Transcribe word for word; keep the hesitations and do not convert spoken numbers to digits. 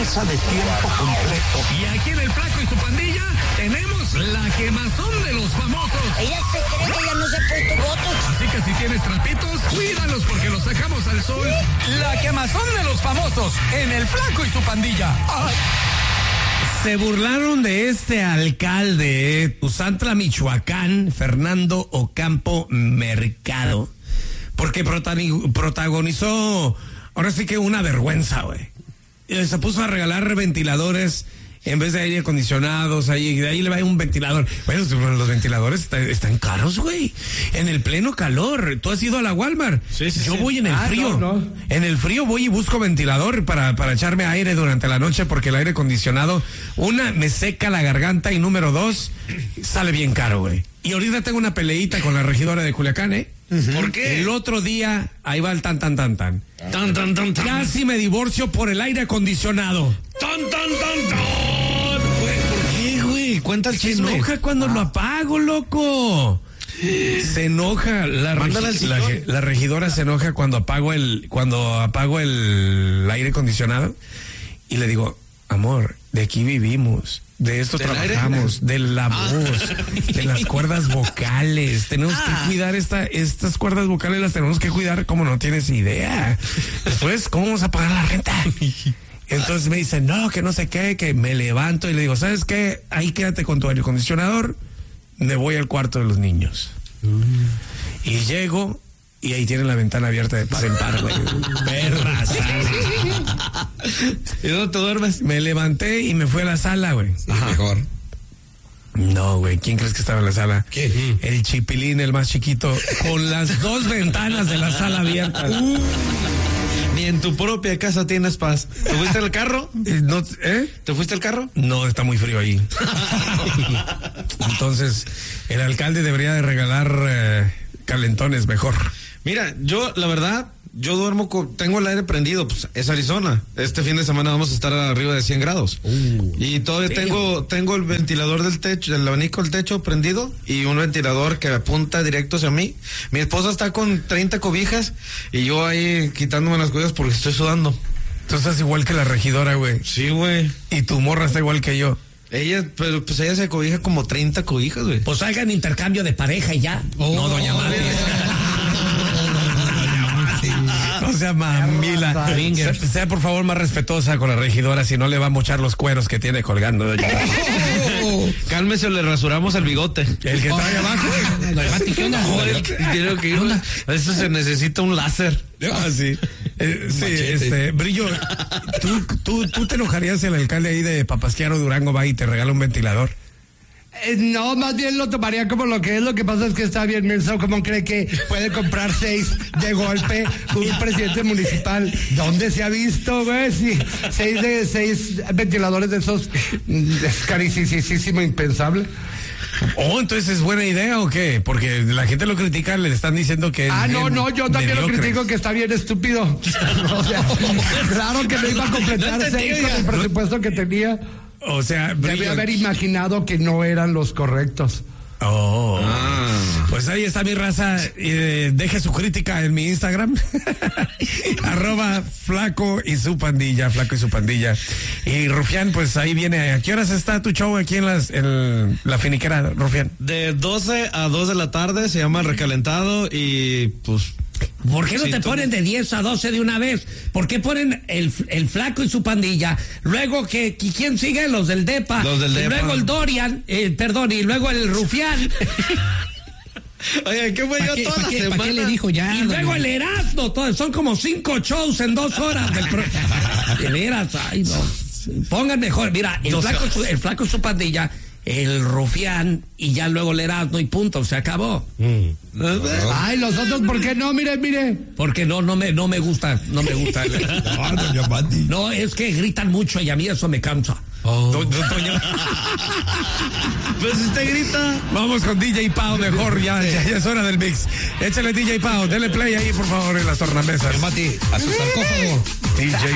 empresa de tiempo completo. Y aquí en El Flaco y su Pandilla tenemos la quemazón de los famosos. Ella se cree que ya no se ha puesto votos. Así que si tienes trapitos, cuídalos porque los sacamos al sol. La quemazón de los famosos en El Flaco y su Pandilla. ¡Ay! Se burlaron de este alcalde, Tuzantla, Michoacán, Fernando Ocampo Mercado, porque protagonizó, ahora sí que una vergüenza, güey. Se puso a regalar ventiladores en vez de aire acondicionados, ahí, de ahí le va un ventilador. Bueno, los ventiladores está, están caros, güey. En el pleno calor. Tú has ido a la Walmart. Sí, sí, Yo sí. voy en el ah, frío. No, no. En el frío voy y busco ventilador para, para echarme aire durante la noche porque el aire acondicionado, una, me seca la garganta y número dos, sale bien caro, güey. Y ahorita tengo una peleita con la regidora de Culiacán, ¿eh? Uh-huh. ¿Por qué? El otro día, ahí va el tan, tan, tan, tan. Tan, tan, tan, tan. Casi me divorcio por el aire acondicionado. Tan, tan, tan, tan. Güey, ¿por qué, güey? Cuenta el chisme. Se enoja cuando ah. lo apago, loco. Se enoja. La, regi- la, la regidora se enoja cuando apago el, cuando apago el aire acondicionado. Y le digo, amor, de aquí vivimos. De esto trabajamos, aire? de la ah. voz, de las cuerdas vocales. Tenemos ah. que cuidar esta, estas cuerdas vocales, las tenemos que cuidar como no tienes idea. Después, ¿cómo vamos a pagar la renta? Entonces me dice, no, que no sé qué, que me levanto y le digo, ¿sabes qué? Ahí quédate con tu aire acondicionador, me voy al cuarto de los niños. Mm. Y llego y ahí tienen la ventana abierta de par en par, güey. Perra, ¿y dónde te duermes? Me levanté y me fui a la sala, güey. Sí, mejor. No, güey, ¿quién crees que estaba en la sala? ¿Qué? El chipilín, el más chiquito, con las dos ventanas de la sala abiertas. Uh. Ni en tu propia casa tienes paz. ¿Te fuiste al carro? Eh, no, ¿eh? ¿Te fuiste al carro? No, está muy frío ahí. Entonces, el alcalde debería de regalar eh, calentones mejor. Mira, yo, la verdad, yo duermo con, tengo el aire prendido, pues es Arizona. Este fin de semana vamos a estar arriba de cien grados. Uh, y todavía tío. tengo, tengo el ventilador del techo, el abanico del techo prendido y un ventilador que apunta directo hacia mí. Mi esposa está con treinta cobijas y yo ahí quitándome las cobijas porque estoy sudando. Tú estás igual que la regidora, güey. Sí, güey. Y tu morra está igual que yo. Ella, pero pues ella se cobija como treinta cobijas, güey. Pues hagan intercambio de pareja y ya. Oh, no, doña Mati. No sea mamila. Sea, sea por favor más respetuosa con la regidora, si no le va a mochar los cueros que tiene colgando. Oh, cálmese o le rasuramos el bigote. El que trae abajo. ¿Qué onda? Creo que eso se necesita un láser. Ah, sí. Eh, sí, este, Brillo, ¿tú, tú, ¿tú te enojarías si el alcalde ahí de Papasquiaro, Durango, va y te regala un ventilador? Eh, no, más bien lo tomaría como lo que es. Lo que pasa es que está bien menso. ¿Cómo cree que puede comprar seis de golpe un presidente municipal? ¿Dónde se ha visto, güey? Sí, seis de seis ventiladores de esos es carísimo, impensable. Oh, entonces es buena idea o qué? Porque la gente lo critica, le están diciendo que ah, es no, no, yo también mediocre. Lo critico, que está bien estúpido. O sea, claro que no iba a completar no seis con el presupuesto que tenía. O sea, debe haber imaginado que no eran los correctos. Oh, ah. Pues ahí está mi raza. Eh, deje su crítica en mi Instagram. Arroba Flaco y su Pandilla, Flaco y su Pandilla. Y Rufián, pues ahí viene. ¿A qué horas está tu show aquí en, las, en la finiquera, Rufián? De doce a dos de la tarde, se llama Recalentado y pues... ¿Por qué no sí, te ponen de diez a doce de una vez? ¿Por qué ponen el, el Flaco y su Pandilla? Luego que, ¿quién sigue? Los del DEPA. Los del y DEPA. Luego el Dorian, eh, perdón, y luego el Rufián. Oye, ¿qué fue yo toda la qué, semana? ¿Para qué le dijo ya? Y luego el Erasmo, todo, son como cinco shows en dos horas del pro... De veras, ay no. Pongan mejor, mira, el, no flaco, su, el Flaco y su Pandilla, el Rufián y ya luego el Erasmo y punto, se acabó. Mm. Ay, los otros, ¿por qué no? Mire, mire. Porque no, no me, no me gusta, no me gusta. No, es que gritan mucho y a mí eso me cansa. Oh. Do, do, doña... Pues usted grita. Vamos con D J Pau mejor, ya, ya, ya es hora del mix. Échale D J Pau, dele play ahí por favor en las tornamesas. Mati, a su sarcófago. D J